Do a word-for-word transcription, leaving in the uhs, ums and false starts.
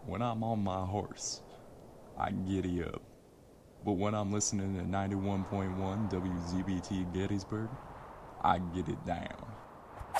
When I'm on my horse, I giddy up. But when I'm listening to ninety-one point one W Z B T Gettysburg, I get it down.